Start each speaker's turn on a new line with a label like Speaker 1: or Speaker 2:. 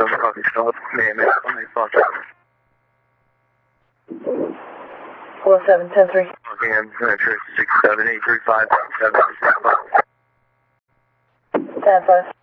Speaker 1: Silver Coffee Shop, May I make a phone check?
Speaker 2: 107-10-3.
Speaker 1: Okay, I'm going to try 67835 765.
Speaker 2: 10-5.